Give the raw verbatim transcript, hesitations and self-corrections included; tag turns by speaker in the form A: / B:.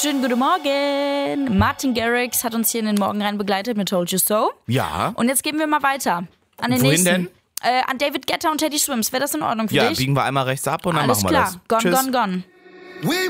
A: Schönen guten Morgen. Martin Garrix hat uns hier in den Morgen rein begleitet mit Told You So.
B: Ja.
A: Und jetzt geben wir mal weiter an den
B: Wohin
A: nächsten.
B: denn?
A: Äh, an David Guetta und Teddy Swims. Wäre das in Ordnung für
B: Ja,
A: dich?
B: biegen wir einmal rechts ab und dann
A: Alles
B: machen wir
A: klar.
B: das.
A: Gone,
B: Tschüss.
A: gone, gone.
C: We